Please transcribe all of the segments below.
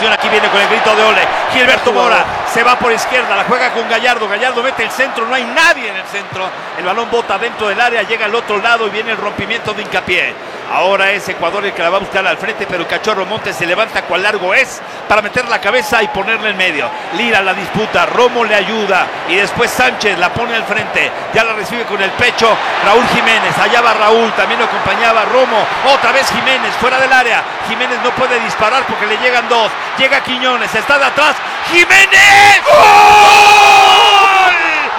atención, aquí viene con el grito de ole. Gilberto Mora se va por izquierda, la juega con Gallardo. Gallardo mete el centro, no hay nadie en el centro. El balón bota dentro del área, llega al otro lado y viene el rompimiento de Hincapié. Ahora es Ecuador el que la va a buscar al frente, pero Cachorro Montes se levanta cual largo es para meter la cabeza y ponerle en medio. Lira la disputa, Romo le ayuda y después Sánchez la pone al frente. Ya la recibe con el pecho Raúl Jiménez. Allá va Raúl, también lo acompañaba Romo. Otra vez Jiménez fuera del área. Jiménez no puede disparar porque le llegan dos. Llega Quiñones, está de atrás. ¡Jiménez! ¡Gol!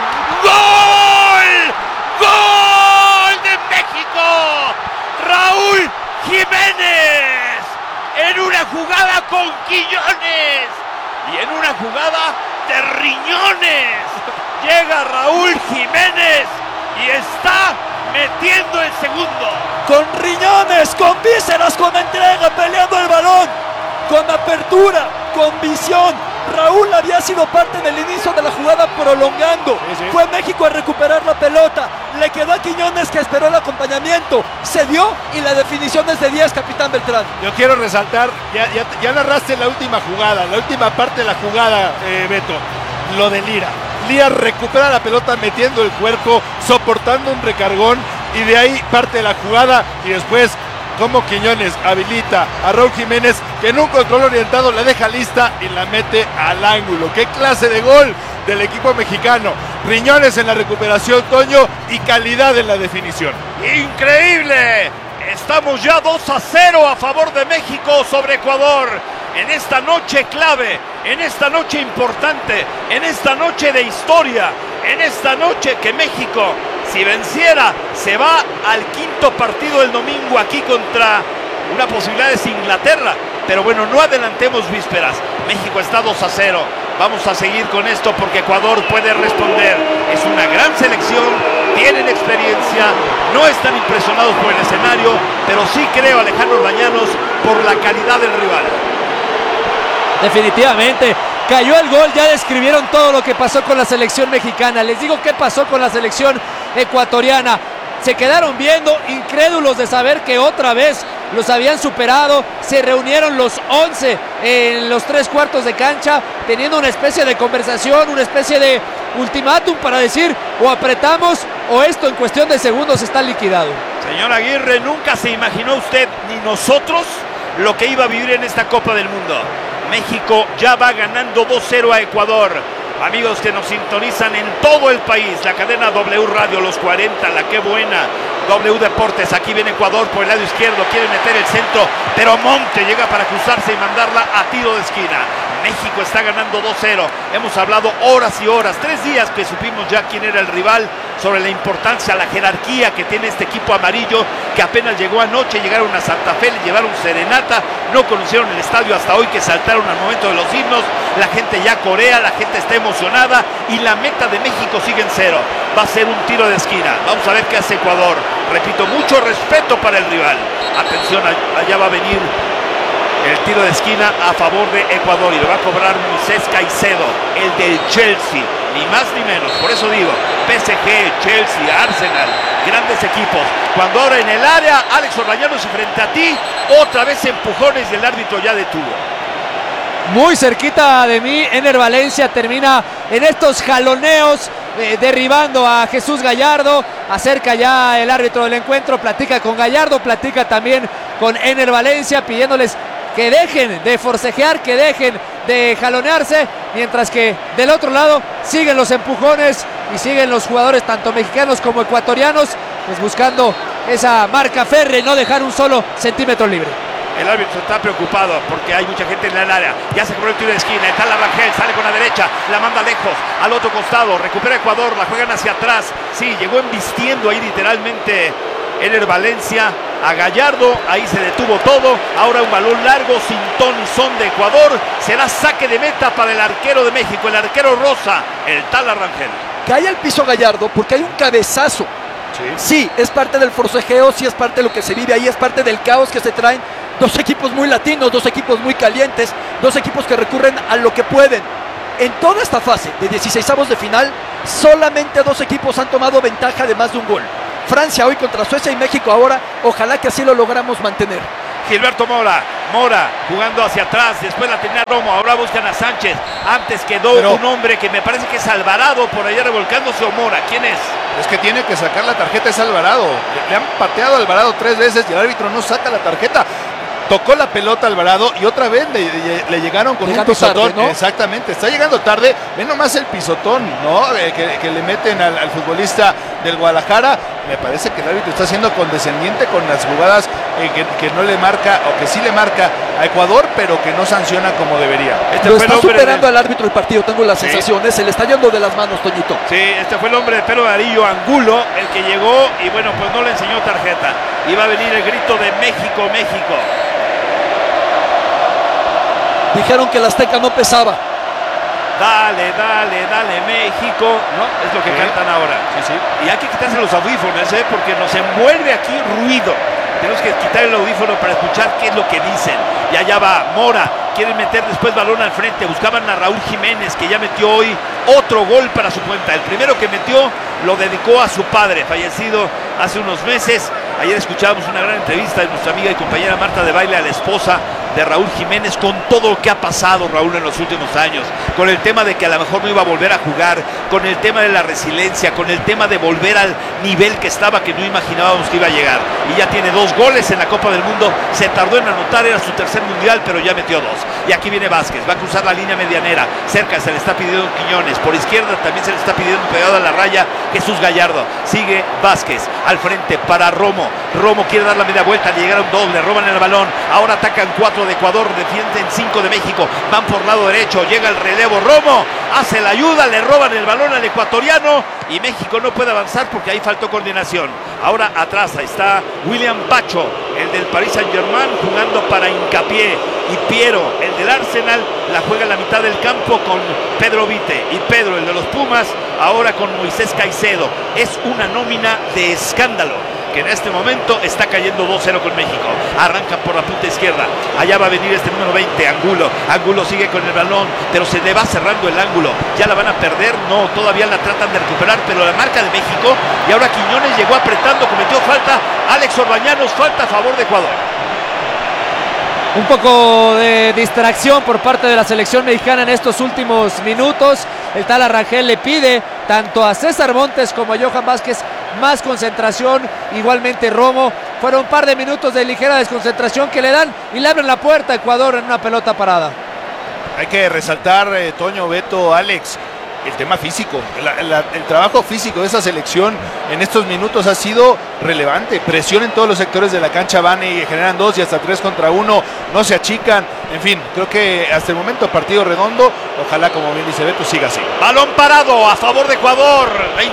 ¡Gol! ¡Gol de México! Raúl Jiménez en una jugada con Quiñones y en una jugada de riñones. Llega Raúl Jiménez y está metiendo el segundo. Con riñones, con vísceras, con entrega, peleando el balón, con apertura, con visión. Raúl había sido parte del inicio de la jugada prolongando. Fue México a recuperar la pelota. Le quedó a Quiñones que esperó el acompañamiento. Se dio y la definición es de 10, capitán Beltrán. Yo quiero resaltar, ya narraste la última jugada, la última parte de la jugada, Beto. Lo de Lira. Lira recupera la pelota metiendo el cuerpo, soportando un recargón y de ahí parte de la jugada y después como Quiñones habilita a Raúl Jiménez que en un control orientado la deja lista y la mete al ángulo. ¡Qué clase de gol del equipo mexicano! Riñones en la recuperación, Toño, y calidad en la definición. ¡Increíble! Estamos ya 2-0 a favor de México sobre Ecuador. En esta noche clave, en esta noche importante, en esta noche de historia, en esta noche que México, si venciera, se va al quinto partido del domingo aquí contra una posibilidad de Inglaterra. Pero bueno, no adelantemos vísperas. México está 2-0. Vamos a seguir con esto porque Ecuador puede responder. Es una gran selección, tienen experiencia, no están impresionados por el escenario, pero sí creo, Alejandro Orbañanos, por la calidad del rival. Definitivamente, cayó el gol, ya describieron todo lo que pasó con la selección mexicana. Les digo qué pasó con la selección ecuatoriana. Se quedaron viendo, incrédulos de saber que otra vez los habían superado. Se reunieron los 11 en los 3/4 de cancha, teniendo una especie de conversación, una especie de ultimátum para decir o apretamos o esto en cuestión de segundos está liquidado. Señor Aguirre, nunca se imaginó usted ni nosotros lo que iba a vivir en esta Copa del Mundo. México ya va ganando 2-0 a Ecuador. Amigos que nos sintonizan en todo el país, la cadena W Radio, los 40, la Qué Buena, W Deportes, aquí viene Ecuador por el lado izquierdo, quiere meter el centro, pero Monte llega para cruzarse y mandarla a tiro de esquina. México está ganando 2-0. Hemos hablado horas y horas, 3 días que supimos ya quién era el rival, sobre la importancia, la jerarquía que tiene este equipo amarillo, que apenas llegó anoche, llegaron a Santa Fe, le llevaron serenata, no conocieron el estadio hasta hoy que saltaron al momento de los himnos, la gente ya corea, la gente está emocionada y la meta de México sigue en 0. Va a ser un tiro de esquina, vamos a ver qué hace Ecuador. Repito, mucho respeto para el rival. Atención, allá va a venir el tiro de esquina a favor de Ecuador y lo va a cobrar Moisés Caicedo, el del Chelsea, ni más ni menos. Por eso digo, PSG, Chelsea, Arsenal, grandes equipos. Cuando ahora en el área, Alex Orbañanos y frente a ti, otra vez empujones y el árbitro ya detuvo. Muy cerquita de mí, Ener Valencia termina en estos jaloneos, derribando a Jesús Gallardo. Acerca ya el árbitro del encuentro, platica con Gallardo, platica también con Ener Valencia, pidiéndoles que dejen de forcejear, que dejen de jalonearse, mientras que del otro lado siguen los empujones y siguen los jugadores tanto mexicanos como ecuatorianos, pues buscando esa marca férrea y no dejar un solo centímetro libre. El árbitro está preocupado porque hay mucha gente en el área. Ya se corrió el tiro de esquina. Está la Rangel, sale con la derecha, la manda lejos, al otro costado. Recupera Ecuador, la juegan hacia atrás. Sí, llegó embistiendo ahí literalmente Ener Valencia a Gallardo. Ahí se detuvo todo. Ahora un balón largo sin ton y son de Ecuador. Será saque de meta para el arquero de México, el arquero rosa, el tal Rangel. Cae al piso Gallardo porque hay un cabezazo. Sí, es parte del forcejeo, sí es parte de lo que se vive ahí, es parte del caos que se traen. Dos equipos muy latinos, dos equipos muy calientes, dos equipos que recurren a lo que pueden. En toda esta fase de 16avos de final, solamente dos equipos han tomado ventaja de más de un gol. Francia hoy contra Suecia y México ahora, ojalá que así lo logramos mantener. Gilberto Mora. Mora jugando hacia atrás, después la tenía Romo, ahora buscan a Sánchez. Antes quedó un hombre que me parece que es Alvarado por allá revolcándose, o Mora. ¿Quién es? Es que tiene que sacar la tarjeta, es Alvarado. Le han pateado a Alvarado 3 veces y el árbitro no saca la tarjeta. Tocó la pelota Alvarado y otra vez le llegaron con un pisotón, tarde, ¿no? Exactamente, está llegando tarde. Ve nomás el pisotón, ¿no? Que le meten al futbolista del Guadalajara. Me parece que el árbitro está siendo condescendiente con las jugadas que no le marca, o que sí le marca a Ecuador, pero que no sanciona como debería. Lo está superando al árbitro el partido, tengo las sensaciones, se le está yendo de las manos, Toñito. Sí, este fue el hombre de pelo amarillo, Angulo, el que llegó y bueno, pues no le enseñó tarjeta. Y va a venir el grito de México, México. Dijeron que el Azteca no pesaba. Dale, dale, dale, México, ¿no? Es lo que cantan ahora. Sí, sí. Y hay que quitarse los audífonos, porque nos envuelve aquí ruido. Tenemos que quitar el audífono para escuchar qué es lo que dicen. Y allá va Mora, quieren meter después balón al frente. Buscaban a Raúl Jiménez, que ya metió hoy otro gol para su cuenta. El primero que metió lo dedicó a su padre, fallecido hace unos meses. Ayer escuchábamos una gran entrevista de nuestra amiga y compañera Marta de Baile, a la esposa de Raúl Jiménez, con todo lo que ha pasado Raúl en los últimos años, con el tema de que a lo mejor no iba a volver a jugar, con el tema de la resiliencia, con el tema de volver al nivel que estaba, que no imaginábamos que iba a llegar. Y ya tiene 2 goles en la Copa del Mundo, se tardó en anotar, era su tercer mundial, pero ya metió 2. Y aquí viene Vázquez, va a cruzar la línea medianera, cerca se le está pidiendo Quiñones, por izquierda también se le está pidiendo pegado a la raya Jesús Gallardo. Sigue Vázquez al frente para Romo. Romo quiere dar la media vuelta, le llegaron 2, le roban el balón, ahora atacan 4 de Ecuador, defienden 5 de México, van por lado derecho, llega el relevo, Romo hace la ayuda, le roban el balón al ecuatoriano y México no puede avanzar porque ahí faltó coordinación. Ahora atrás, ahí está William Pacho, el del Paris Saint-Germain, jugando para Hincapié, y Piero, el del Arsenal, la juega en la mitad del campo con Pedro Vite, y Pedro, el de los Pumas, ahora con Moisés Caicedo. Es una nómina de escándalo, que en este momento está cayendo 2-0 con México. Arrancan por la punta izquierda, allá va a venir este número 20, Angulo. Angulo sigue con el balón, pero se le va cerrando el ángulo. Ya la van a perder, no, todavía la tratan de recuperar, pero la marca de México, y ahora Quiñones llegó apretando, cometió falta, Alex Orbañanos, falta a favor de Ecuador. Un poco de distracción por parte de la selección mexicana en estos últimos minutos. El Tala Rangel le pide tanto a César Montes como a Johan Vázquez más concentración. Igualmente Romo. Fueron un par de minutos de ligera desconcentración que le dan y le abren la puerta a Ecuador en una pelota parada. Hay que resaltar, Toño, Beto, Alex, el tema físico. El trabajo físico de esa selección en estos minutos ha sido relevante. Presión en todos los sectores de la cancha, van y generan 2 y hasta 3 contra 1, no se achican. En fin, creo que hasta el momento partido redondo. Ojalá, como bien dice Beto, siga así. Balón parado a favor de Ecuador,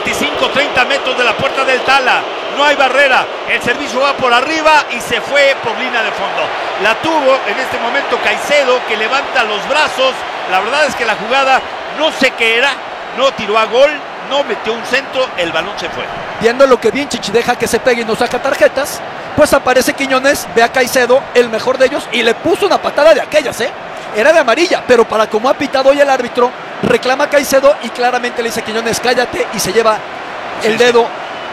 25-30 metros de la puerta del Tala. No hay barrera, el servicio va por arriba y se fue por línea de fondo. La tuvo en este momento Caicedo, que levanta los brazos. La verdad es que la jugada, no sé qué era, no tiró a gol, no metió un centro, el balón se fue. Viendo lo que bien Chichi deja que se pegue y no saca tarjetas, pues aparece Quiñones, ve a Caicedo, el mejor de ellos, y le puso una patada de aquellas, era de amarilla, pero para como ha pitado hoy el árbitro, reclama a Caicedo y claramente le dice a Quiñones, cállate, y se lleva el dedo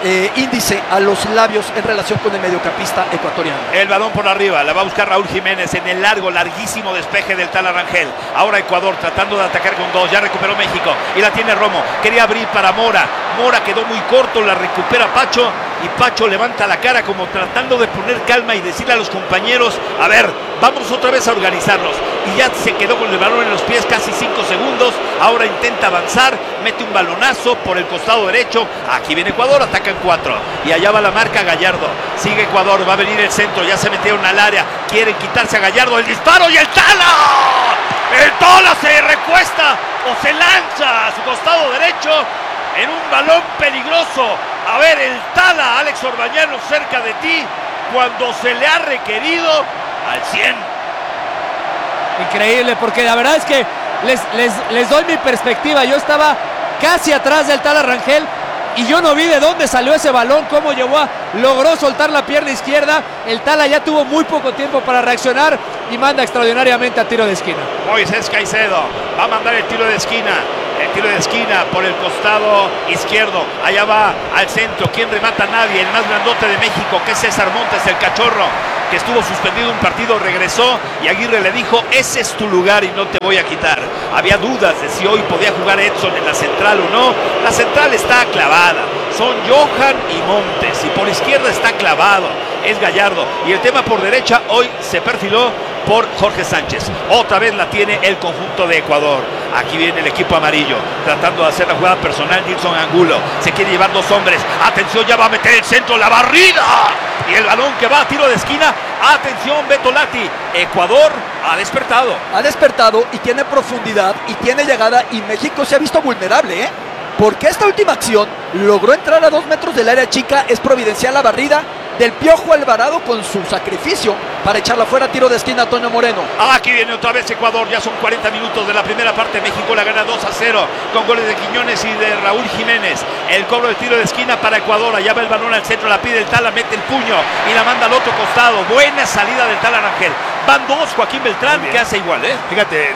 índice a los labios en relación con el mediocampista ecuatoriano. El balón por arriba, la va a buscar Raúl Jiménez en el larguísimo despeje del Tala Rangel. Ahora Ecuador tratando de atacar con 2, ya recuperó México y la tiene Romo, quería abrir para Mora, Mora quedó muy corto, la recupera Pacho y Pacho levanta la cara como tratando de poner calma y decirle a los compañeros, a ver, vamos otra vez a organizarnos, y ya se quedó con el balón en los pies casi 5 segundos, ahora intenta avanzar, mete un balonazo por el costado derecho, aquí viene Ecuador, atacan 4, y allá va la marca Gallardo, sigue Ecuador, va a venir el centro, ya se metieron al área, quieren quitarse a Gallardo, el disparo y el Tala, el Tala se recuesta o se lanza a su costado derecho en un balón peligroso. A ver, el Tala, Alex Orbañanos, cerca de ti, cuando se le ha requerido al 100. Increíble, porque la verdad es que les doy mi perspectiva. Yo estaba casi atrás del Tala Rangel y yo no vi de dónde salió ese balón, cómo logró soltar la pierna izquierda. El Tala ya tuvo muy poco tiempo para reaccionar y manda extraordinariamente a tiro de esquina. Moisés Caicedo va a mandar el tiro de esquina. El tiro de esquina por el costado izquierdo. Allá va al centro. ¿Quién remata? Nadie. El más grandote de México, que es César Montes, el cachorro. que estuvo suspendido un partido, regresó y Aguirre le dijo, ese es tu lugar y no te voy a quitar. Había dudas de si hoy podía jugar Edson en la central o no. La central está clavada, son Johan y Montes, y por izquierda está clavado, es Gallardo, y el tema por derecha hoy se perfiló por Jorge Sánchez. Otra vez la tiene el conjunto de Ecuador. Aquí viene el equipo amarillo tratando de hacer la jugada personal. Nilson Angulo se quiere llevar 2 hombres. Atención, ya va a meter el centro, la barrida y el balón que va a tiro de esquina. Atención, Beto Lati. Ecuador ha despertado. Ha despertado y tiene profundidad y tiene llegada, y México se ha visto vulnerable, porque esta última acción logró entrar a 2 metros del área chica. Es providencial la barrida del Piojo Alvarado con su sacrificio para echarla fuera, tiro de esquina, Toño Moreno. Aquí viene otra vez Ecuador, ya son 40 minutos de la primera parte. México la gana 2-0 con goles de Quiñones y de Raúl Jiménez. El cobro de tiro de esquina para Ecuador, allá va el balón al centro, la pide el Tala, mete el puño y la manda al otro costado. Buena salida del Tala Rangel. Van 2, Joaquín Beltrán, que hace igual, Fíjate,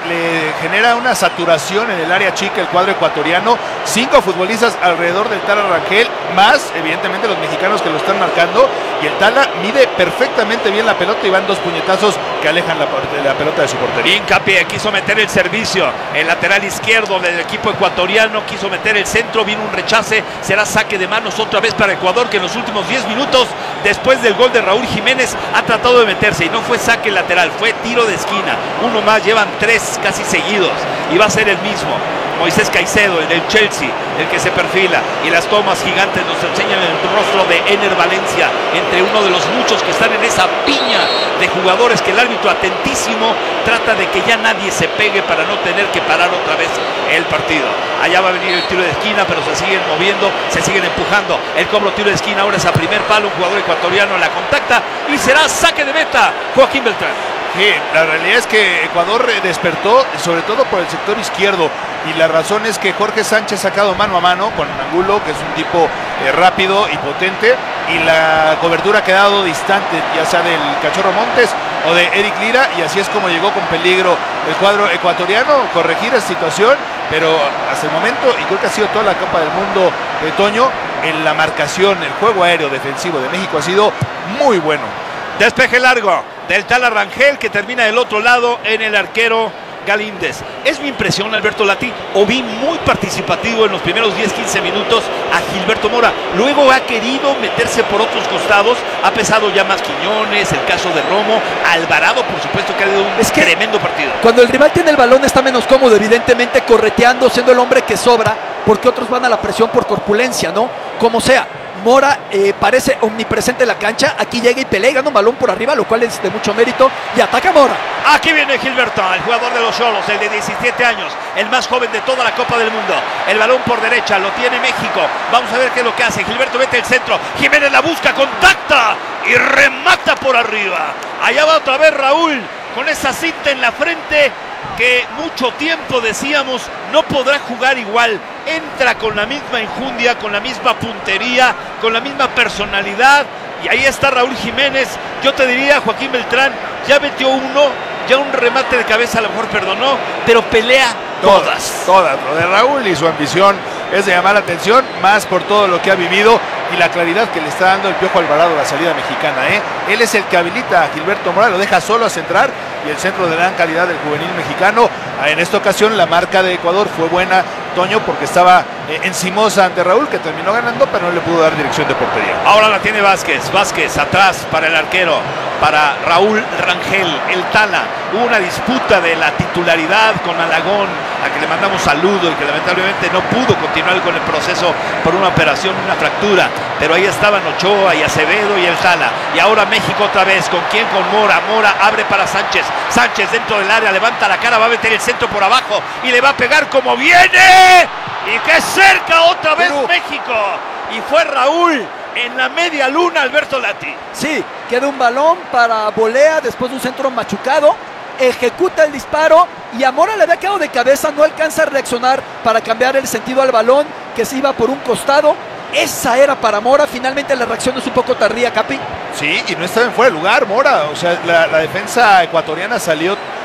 le genera una saturación en el área chica el cuadro ecuatoriano. 5 futbolistas alrededor del Tala Rangel, más evidentemente los mexicanos que lo están marcando, y el Tala mide perfectamente bien la pelota y van 2 puñetazos que alejan la pelota de su portería. Hincapié quiso meter el servicio, el lateral izquierdo del equipo ecuatoriano quiso meter el centro, vino un rechace, será saque de manos otra vez para Ecuador, que en los últimos 10 minutos, después del gol de Raúl Jiménez, ha tratado de meterse y no fue saque lateral, fue tiro de esquina. Uno más, llevan 3 casi seguidos y va a ser el mismo. Moisés Caicedo, el del Chelsea, el que se perfila, y las tomas gigantes nos enseñan el rostro de Ener Valencia, entre uno de los muchos que están en esa piña de jugadores que el árbitro, atentísimo, trata de que ya nadie se pegue para no tener que parar otra vez el partido. Allá va a venir el tiro de esquina, pero se siguen moviendo, se siguen empujando. El cobro tiro de esquina ahora es a primer palo, un jugador ecuatoriano la contacta y será saque de meta, Joaquín Beltrán. Sí, la realidad es que Ecuador despertó, sobre todo por el sector izquierdo, y la razón es que Jorge Sánchez ha sacado mano a mano con Angulo, que es un tipo rápido y potente, y la cobertura ha quedado distante, ya sea del Cachorro Montes o de Eric Lira, y así es como llegó con peligro el cuadro ecuatoriano, corregir esa situación, pero hasta el momento, y creo que ha sido toda la Copa del Mundo de Toño, en la marcación, el juego aéreo defensivo de México ha sido muy bueno. Despeje largo del Tala Rangel, que termina del otro lado en el arquero Galíndez. Es mi impresión, Alberto Lati, o vi muy participativo en los primeros 10-15 minutos a Gilberto Mora. Luego ha querido meterse por otros costados, ha pesado ya más Quiñones, el caso de Romo, Alvarado, por supuesto, que ha dado un tremendo partido. Cuando el rival tiene el balón está menos cómodo, evidentemente correteando, siendo el hombre que sobra, porque otros van a la presión por corpulencia, ¿no? Como sea. Mora parece omnipresente en la cancha, aquí llega y pelea, gana un balón por arriba, lo cual es de mucho mérito, y ataca Mora. Aquí viene Gilberto, el jugador de los Xolos, el de 17 años, el más joven de toda la Copa del Mundo. El balón por derecha, lo tiene México, vamos a ver qué es lo que hace. Gilberto mete el centro, Jiménez la busca, contacta y remata por arriba. Allá va otra vez Raúl, con esa cinta en la frente, que mucho tiempo decíamos no podrá jugar igual. Entra con la misma enjundia, con la misma puntería, con la misma personalidad, y ahí está Raúl Jiménez. Yo te diría, Joaquín Beltrán, ya metió uno, ya un remate de cabeza a lo mejor perdonó, pero pelea todas. Lo de Raúl y su ambición es de llamar la atención, más por todo lo que ha vivido y la claridad que le está dando el Piojo Alvarado a la salida mexicana. Él es el que habilita a Gilberto Mora, lo deja solo a centrar, y el centro de gran calidad del juvenil mexicano. En esta ocasión la marca de Ecuador fue buena, Toño, porque estaba encimosa ante Raúl, que terminó ganando, pero no le pudo dar dirección de portería. Ahora la tiene Vázquez atrás para el arquero, para Raúl Rangel, el Tala. Hubo una disputa de la titularidad con Alagón, a que le mandamos saludo, y que lamentablemente no pudo continuar con el proceso por una operación, una fractura, pero ahí estaban Ochoa y Acevedo y el Tala. Y ahora México otra vez, ¿con quién? Con Mora. Mora abre para Sánchez dentro del área, levanta la cara, va a meter el centro por abajo y le va a pegar como viene, y que cerca otra vez México, y fue Raúl en la media luna, Alberto Lati. Sí, queda un balón para volea después de un centro machucado, ejecuta el disparo y a Mora le había quedado de cabeza, no alcanza a reaccionar para cambiar el sentido al balón, que se iba por un costado. Esa era para Mora, finalmente la reacción es un poco tardía, Capi. Sí, y no estaba en fuera de lugar Mora, o sea, la defensa ecuatoriana salió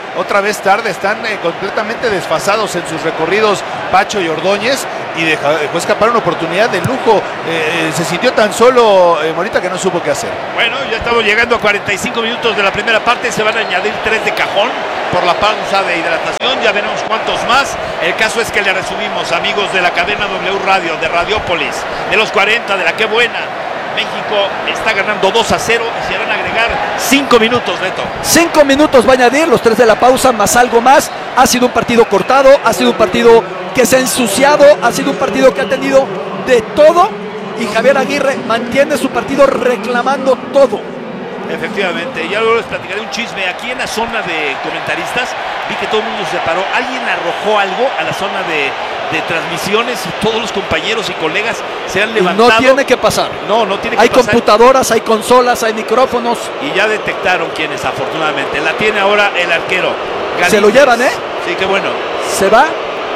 otra vez tarde, están completamente desfasados en sus recorridos Pacho y Ordóñez, y dejó escapar una oportunidad de lujo. Se sintió tan solo Morita que no supo qué hacer. Bueno, ya estamos llegando a 45 minutos de la primera parte, se van a añadir 3 de cajón por la pausa de hidratación, ya veremos cuántos más. El caso es que le resumimos, amigos de la cadena W Radio, de Radiópolis, de los 40, de la Qué Buena. México está ganando 2-0 y se van a agregar 5 minutos, Beto. 5 minutos va a añadir, los 3 de la pausa más algo más. Ha sido un partido cortado, ha sido un partido que se ha ensuciado, ha sido un partido que ha tenido de todo, y Javier Aguirre mantiene su partido reclamando todo. Efectivamente, ya luego les platicaré un chisme. Aquí en la zona de comentaristas vi que todo el mundo se paró. Alguien arrojó algo a la zona de transmisiones y todos los compañeros y colegas se han levantado. Y no tiene que pasar. No tiene que hay pasar. Hay computadoras, hay consolas, hay micrófonos. Y ya detectaron quiénes, afortunadamente. La tiene ahora el arquero. Galíndez. Se lo llevan, ¿eh? Sí, qué bueno. Se va.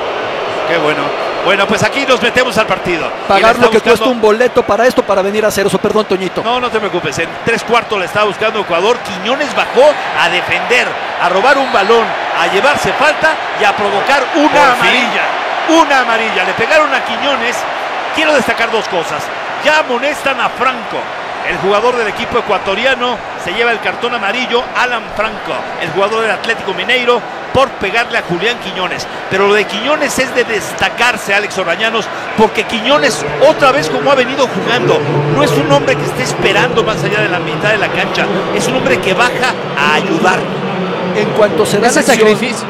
Qué bueno. Bueno, pues aquí nos metemos al partido. Pagar lo que cuesta un boleto para esto, para venir a hacer eso. Perdón, Toñito. No te preocupes. En 3/4 le estaba buscando Ecuador. Quiñones bajó a defender, a robar un balón, a llevarse falta y a provocar una amarilla. Una amarilla. Le pegaron a Quiñones. Quiero destacar 2 cosas. Ya amonestan a Franco. El jugador del equipo ecuatoriano se lleva el cartón amarillo. Alan Franco, el jugador del Atlético Mineiro, por pegarle a Julián Quiñones. Pero lo de Quiñones es de destacarse, Alex Orbañanos, porque Quiñones, otra vez como ha venido jugando, no es un hombre que esté esperando más allá de la mitad de la cancha, es un hombre que baja a ayudar. En cuanto se da ese sacrificio.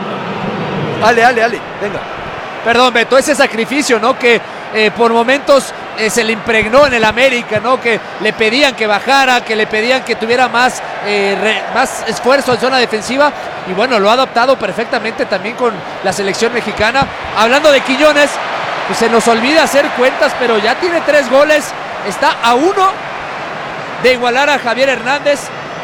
Ale, venga. Perdón, Beto, ese sacrificio, ¿no? Que por momentos se le impregnó en el América, ¿no? Que le pedían que bajara, que le pedían que tuviera más esfuerzo en zona defensiva. Y bueno, lo ha adaptado perfectamente también con la selección mexicana. Hablando de Quiñones, pues se nos olvida hacer cuentas, pero ya tiene 3 goles. Está a 1 de igualar a Javier Hernández,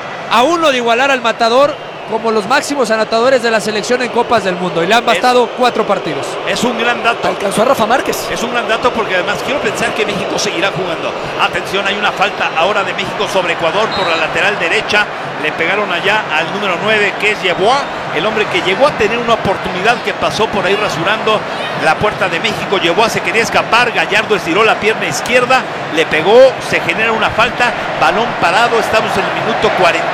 a 1 de igualar al Matador como los máximos anotadores de la selección en Copas del Mundo, y le han bastado 4 partidos. Es un gran dato. Alcanzó a Rafa Márquez. Es un gran dato porque además quiero pensar que México seguirá jugando. Atención, hay una falta ahora de México sobre Ecuador por la lateral derecha. Le pegaron allá al número 9, que es Yeboah, el hombre que llegó a tener una oportunidad, que pasó por ahí rasurando la puerta de México. Yeboah se quería escapar, Gallardo estiró la pierna izquierda, le pegó, se genera una falta, balón parado, estamos en el minuto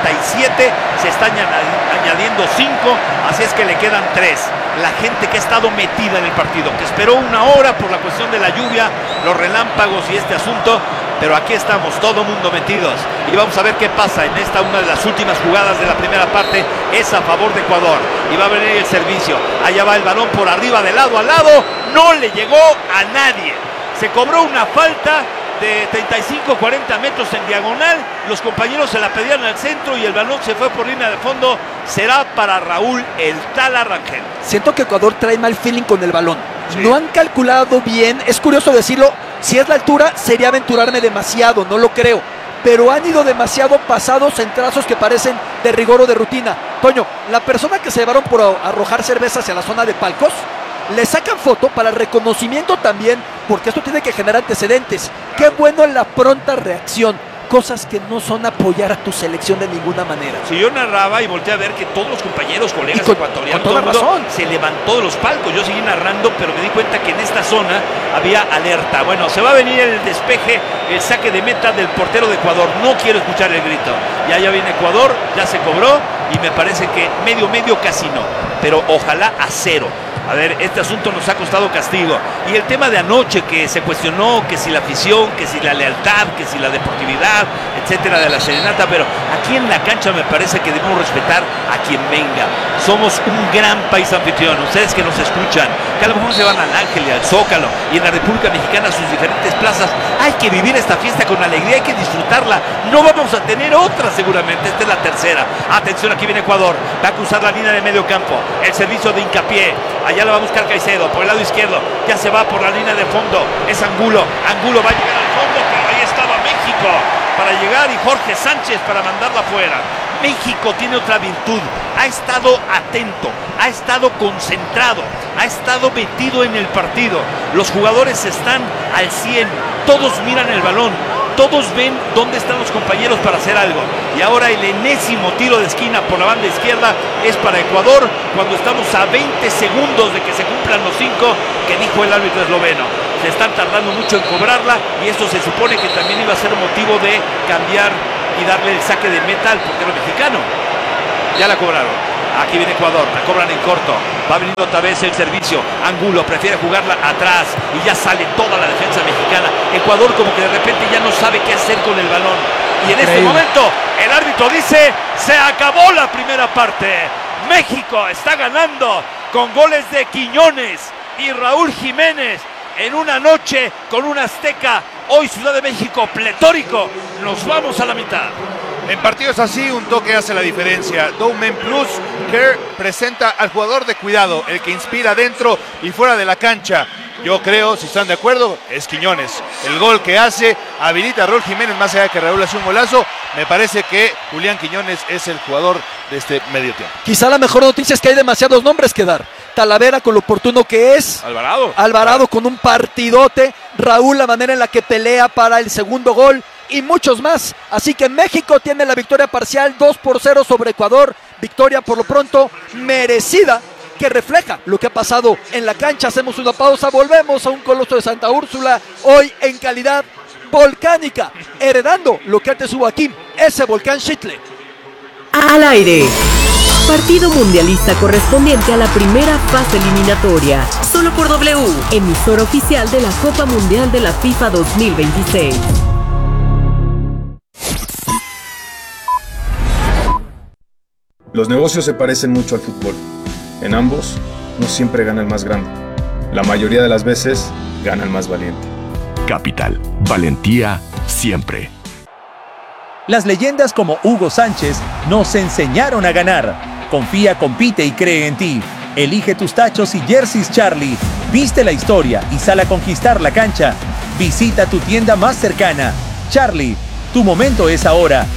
47, se está añadiendo 5, así es que le quedan 3. La gente que ha estado metida en el partido, que esperó 1 hora por la cuestión de la lluvia, los relámpagos y este asunto, pero aquí estamos, todo mundo metidos, y vamos a ver qué pasa en esta, una de las últimas jugadas de la primera parte, es a favor de Ecuador, y va a venir el servicio. Allá va el balón por arriba, de lado a lado, no le llegó a nadie, se cobró una falta de 35-40 metros en diagonal, los compañeros se la pedían al centro y el balón se fue por línea de fondo. Será para Raúl el Tala Rangel. Siento que Ecuador trae mal feeling con el balón. Sí. No han calculado bien, es curioso decirlo, si es la altura sería aventurarme demasiado, no lo creo, pero han ido demasiado pasados en trazos que parecen de rigor o de rutina. Toño, la persona que se llevaron por arrojar cerveza hacia la zona de palcos, le sacan foto para reconocimiento también, porque esto tiene que generar antecedentes. Qué bueno la pronta reacción, cosas que no son apoyar a tu selección de ninguna manera. Si yo narraba y volteé a ver que todos los compañeros, colegas ecuatorianos, con toda razón, se levantó de los palcos. Yo seguí narrando, pero me di cuenta que en esta zona había alerta. Bueno, se va a venir el despeje, el saque de meta del portero de Ecuador. No quiero escuchar el grito. Ya viene Ecuador, ya se cobró y me parece que medio casi no, pero ojalá a 0. A ver, este asunto nos ha costado castigo. Y el tema de anoche, que se cuestionó, que si la afición, que si la lealtad, que si la deportividad, etcétera, de la serenata, pero aquí en la cancha me parece que debemos respetar a quien venga. Somos un gran país anfitrión, ustedes que nos escuchan, que a lo mejor se van al Ángel y al Zócalo, y en la República Mexicana a sus diferentes plazas. Hay que vivir esta fiesta con alegría, hay que disfrutarla. No vamos a tener otra seguramente, esta es la tercera. Atención, aquí viene Ecuador, va a cruzar la línea de medio campo, el servicio de hincapié. Allá lo va a buscar Caicedo, por el lado izquierdo, ya se va por la línea de fondo, es Angulo va a llegar al fondo, pero ahí estaba México para llegar y Jorge Sánchez para mandarla afuera. México tiene otra virtud, ha estado atento, ha estado concentrado, ha estado metido en el partido, los jugadores están al 100, todos miran el balón, todos ven dónde están los compañeros para hacer algo. Y ahora el enésimo tiro de esquina por la banda izquierda es para Ecuador, cuando estamos a 20 segundos de que se cumplan los 5 que dijo el árbitro esloveno. Se están tardando mucho en cobrarla y esto se supone que también iba a ser motivo de cambiar y darle el saque de meta al portero mexicano. Ya la cobraron. Aquí viene Ecuador, la cobran en corto. Va a venir otra vez el servicio. Angulo prefiere jugarla atrás y ya sale toda la defensa mexicana. Ecuador como que de repente ya no sabe qué hacer con el balón. Y en este momento el árbitro dice: se acabó la primera parte. México está ganando con goles de Quiñones y Raúl Jiménez en una noche con un Azteca. Hoy Ciudad de México pletórico. Nos vamos a la mitad. En partidos así, un toque hace la diferencia. Dowman Plus, Kerr presenta al jugador de cuidado, el que inspira dentro y fuera de la cancha. Yo creo, si están de acuerdo, es Quiñones. El gol que hace habilita a Raúl Jiménez, más allá de que Raúl hace un golazo. Me parece que Julián Quiñones es el jugador de este medio tiempo. Quizá la mejor noticia es que hay demasiados nombres que dar. Talavera con lo oportuno que es. Alvarado con un partidote. Raúl la manera en la que pelea para el segundo gol. Y muchos más, así que México tiene la victoria parcial 2-0 sobre Ecuador, victoria por lo pronto merecida, que refleja lo que ha pasado en la cancha. Hacemos una pausa, volvemos a un Coloso de Santa Úrsula, hoy en calidad volcánica, heredando lo que antes hubo aquí, ese volcán Xitle. Al aire, partido mundialista correspondiente a la primera fase eliminatoria, solo por W, emisora oficial de la Copa Mundial de la FIFA 2026. Los negocios se parecen mucho al fútbol. En ambos, no siempre gana el más grande. La mayoría de las veces, gana el más valiente. Capital, valentía siempre. Las leyendas como Hugo Sánchez nos enseñaron a ganar. Confía, compite y cree en ti. Elige tus tachos y jerseys Charlie. Viste la historia y sal a conquistar la cancha. Visita tu tienda más cercana. Charlie, tu momento es ahora.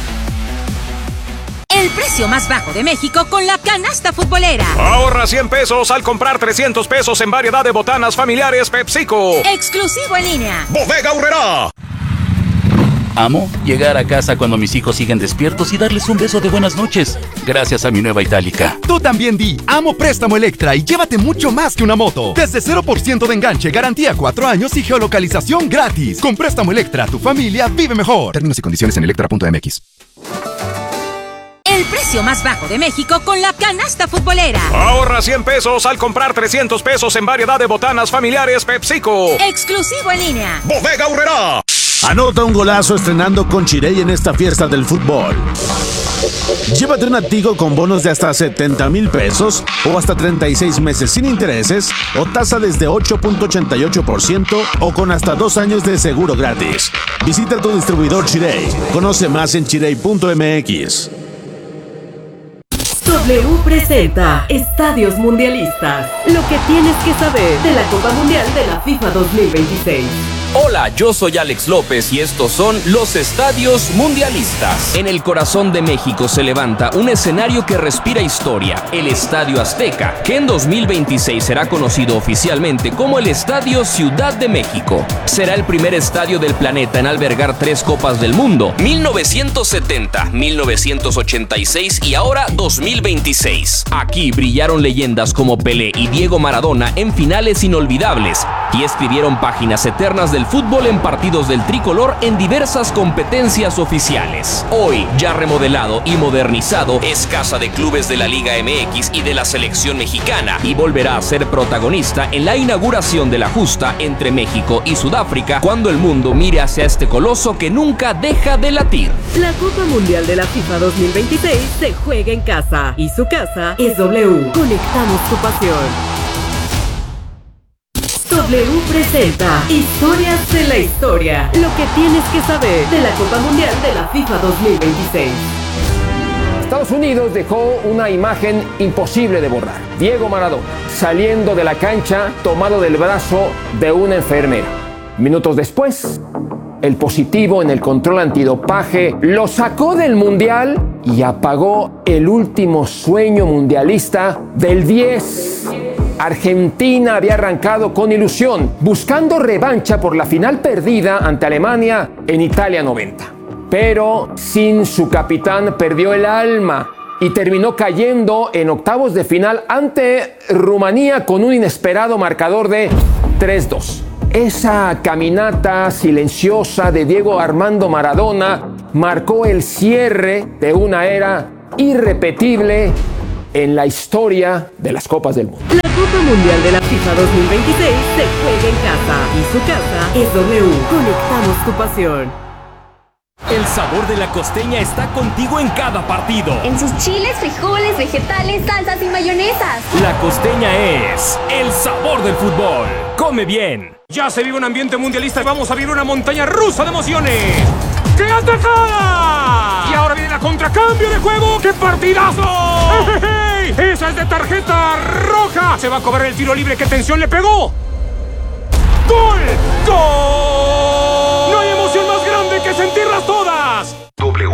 El precio más bajo de México con la canasta futbolera. Ahorra 100 pesos al comprar 300 pesos en variedad de botanas familiares PepsiCo. Exclusivo en línea. Bodega Aurrerá. Amo llegar a casa cuando mis hijos siguen despiertos y darles un beso de buenas noches, gracias a mi nueva Itálica. Tú también di amo Préstamo Electra y llévate mucho más que una moto. Desde 0% de enganche, garantía 4 años y geolocalización gratis. Con Préstamo Electra, tu familia vive mejor. Términos y condiciones en electra.mx. El precio más bajo de México con la canasta futbolera. Ahorra 100 pesos al comprar 300 pesos en variedad de botanas familiares PepsiCo. Exclusivo en línea. Bodega Aurrerá. Anota un golazo estrenando con Chirey en esta fiesta del fútbol. Llévate un Tigo con bonos de hasta 70,000 pesos o hasta 36 meses sin intereses o tasa desde 8.88% o con hasta 2 años de seguro gratis. Visita tu distribuidor Chirey. Conoce más en chirey.mx. W presenta Estadios Mundialistas. Lo que tienes que saber de la Copa Mundial de la FIFA 2026. Hola, yo soy Alex López y estos son los Estadios Mundialistas. En el corazón de México se levanta un escenario que respira historia, el Estadio Azteca, que en 2026 será conocido oficialmente como el Estadio Ciudad de México. Será el primer estadio del planeta en albergar 3 Copas del Mundo, 1970, 1986 y ahora 2026. Aquí brillaron leyendas como Pelé y Diego Maradona en finales inolvidables y escribieron páginas eternas del fútbol en partidos del tricolor en diversas competencias oficiales. Hoy, ya remodelado y modernizado, es casa de clubes de la Liga MX y de la selección mexicana y volverá a ser protagonista en la inauguración de la justa entre México y Sudáfrica cuando el mundo mire hacia este coloso que nunca deja de latir. La Copa Mundial de la FIFA 2026 se juega en casa y su casa es W. Conectamos tu pasión. W presenta Historias de la Historia. Lo que tienes que saber de la Copa Mundial de la FIFA 2026. Estados Unidos dejó una imagen imposible de borrar. Diego Maradona saliendo de la cancha tomado del brazo de una enfermera. Minutos después, el positivo en el control antidopaje lo sacó del Mundial y apagó el último sueño mundialista del 10. Argentina había arrancado con ilusión, buscando revancha por la final perdida ante Alemania en Italia 90. Pero sin su capitán perdió el alma y terminó cayendo en octavos de final ante Rumanía con un inesperado marcador de 3-2. Esa caminata silenciosa de Diego Armando Maradona marcó el cierre de una era irrepetible en la historia de las Copas del Mundo. La Copa Mundial de la FIFA 2026 se juega en casa y su casa es W. Conectamos tu pasión. El sabor de la costeña está contigo en cada partido. En sus chiles, frijoles, vegetales, salsas y mayonesas. La costeña es el sabor del fútbol. Come bien. Ya se vive un ambiente mundialista y vamos a vivir una montaña rusa de emociones. ¡Qué atacada! Y ahora viene la contracambio de juego. ¡Qué partidazo! ¡Hey! ¡Esa es de tarjeta roja! Se va a cobrar el tiro libre. ¡Qué tensión le pegó! ¡Gol! ¡Gol! No hay emoción más grande que sentirlas todas.